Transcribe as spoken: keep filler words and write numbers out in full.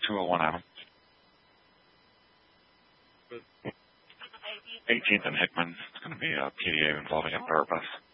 two oh one Adam. eighteenth and Hickman. It's going to be a P D A involving a Airbus.